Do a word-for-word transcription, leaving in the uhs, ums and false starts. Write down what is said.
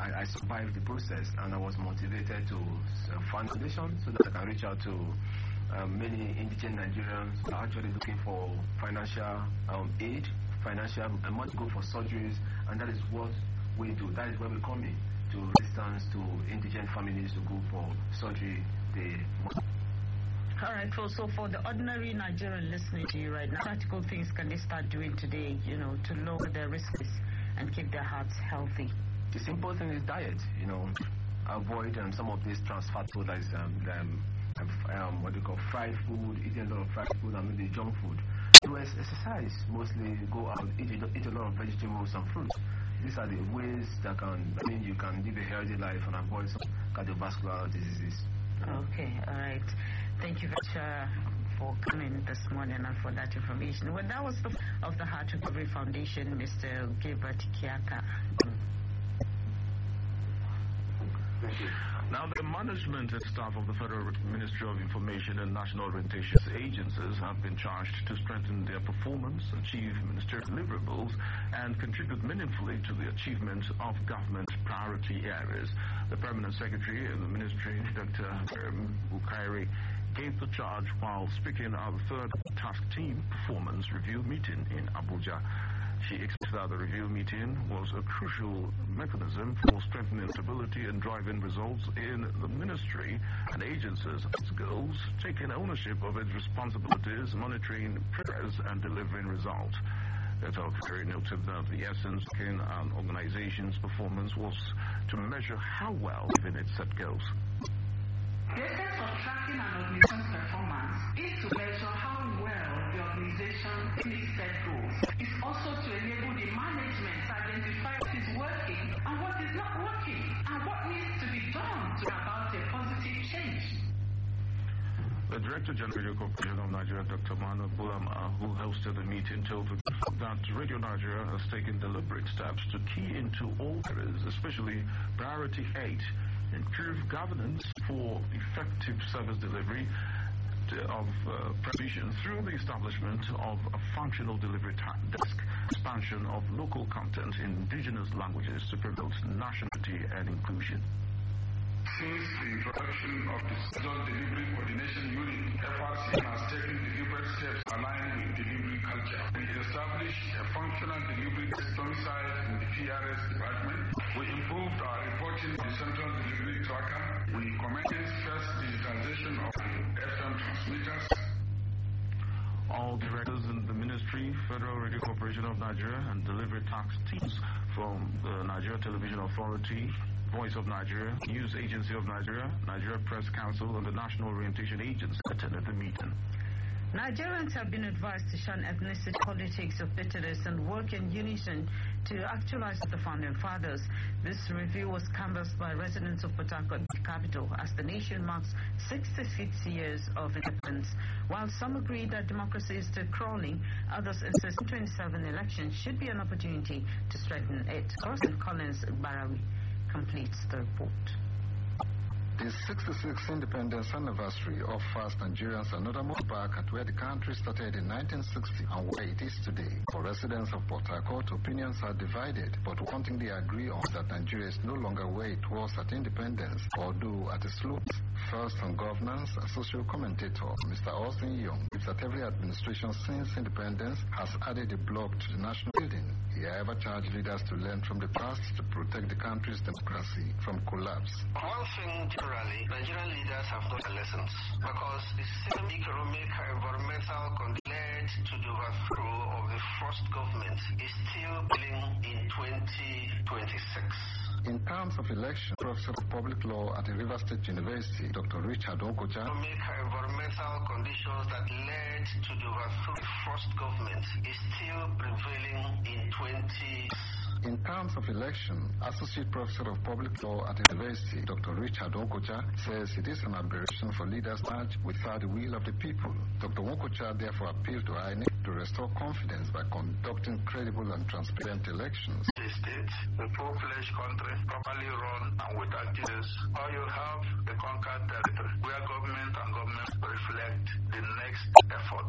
I, I survived the process, and I was motivated to uh, fund a foundation so that I can reach out to um, many indigent Nigerians who are actually looking for financial um, aid, financial and money to go for surgeries, and that is what we do. That is where we come in to assistance to indigent families to go for surgery. The All right, well, so for the ordinary Nigerian listening to you right now, practical things can they start doing today, you know, to lower their risks and keep their hearts healthy? The simple thing is diet, you know, avoid um, some of these trans fat food, like um, um, um, what they call fried food, eating a lot of fried food and maybe junk food. Do exercise, mostly go out, eat, eat a lot of vegetables and fruits. These are the ways that can, I mean, you can live a healthy life and avoid some cardiovascular diseases. Okay, all right. Thank you very much uh, for coming this morning and for that information. Well, that was the of the Heart Recovery Foundation, Mister Gilbert Kiaka. Thank you. Now, the management and staff of the Federal Ministry of Information and National Orientation agencies have been charged to strengthen their performance, achieve ministerial deliverables, and contribute meaningfully to the achievement of government priority areas. The Permanent Secretary of the Ministry, Doctor Bukairi, gave the charge while speaking at the third task team performance review meeting in Abuja. She explained that the review meeting was a crucial mechanism for strengthening stability and driving results in the ministry and agencies' goals, taking ownership of its responsibilities, monitoring progress and delivering results. Doctor Bukairi noted that the essence in an organization's performance was to measure how well even it set goals. The essence of tracking an organization's performance is to measure how well the organization meets set goals. It's also to enable the management to identify what is working and what is not working, and what needs to be done to bring about a positive change. The Director General of Radio Corporation of Nigeria, Doctor Manu Bulama, who hosted the meeting, told that Radio Nigeria has taken deliberate steps to key into all areas, especially priority eight, improve governance for effective service delivery of uh, provision through the establishment of a functional delivery desk, expansion of local content in indigenous languages to promote nationality and inclusion. Since the introduction of the Scheduled Delivery Coordination Unit, F R C has taken deliberate steps aligned with delivery culture. We established a functional delivery desk domicile in the P R S department. We improved our reporting to the Central Delivery Tracker. We commenced first digitization of the F M transmitters. All directors in the Ministry, Federal Radio Corporation of Nigeria, and delivery task teams from the Nigeria Television Authority, Voice of Nigeria, News Agency of Nigeria, Nigeria Press Council, and the National Orientation Agency attended the meeting. Nigerians have been advised to shun ethnicity politics of bitterness and work in unison to actualize the founding fathers. This review was canvassed by residents of Port Harcourt, the capital, as the nation marks sixty-six years of independence. While some agree that democracy is still crawling, others insist the twenty-seven elections should be an opportunity to strengthen it. Correspondent Collins Barawi completes the report. The sixty-sixth independence anniversary offers Nigerians another move back at where the country started in nineteen sixty and where it is today. For residents of Port Harcourt, opinions are divided, but one thing they agree on is that Nigeria is no longer where it was at independence, although at a slope. First on governance, a social commentator, Mister Austin Young, believes that every administration since independence has added a block to the national building. He however charged leaders to learn from the past to protect the country's democracy from collapse. One thing generally, Nigerian leaders have not learned lessons because the same economic and environmental conditions led to the overthrow of the first government is still building in twenty twenty-six. In terms of election, Professor of Public Law at the River State University, Doctor Richard Onkocha, economic and environmental conditions that led to the overthrow of the first government is still prevailing in twenty. In terms of election, Associate Professor of Public Law at the University, Doctor Richard Onkocha, says it is an aberration for leaders to march without the will of the people. Doctor Onkocha therefore appealed to I N E C to restore confidence by conducting credible and transparent elections. The state, a full-fledged country, properly run and without Jesus, or you have a conquered territory where government and government reflect the next effort